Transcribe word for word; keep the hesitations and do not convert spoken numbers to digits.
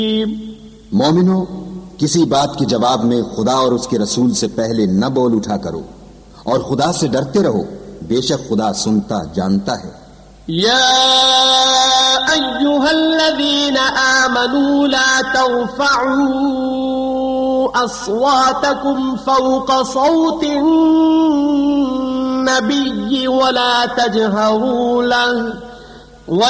मोमिनो, किसी बात के जवाब में खुदा और उसके रसूल से पहले न बोल उठा करो और खुदा से डरते रहो, बेशक खुदा सुनता जानता है। या अय्युहल्लज़ीन आमनू ला तर्फ़अू अस्वातकुम फ़ौक़ सौतिन नबिय्यि वला तजहरू लहु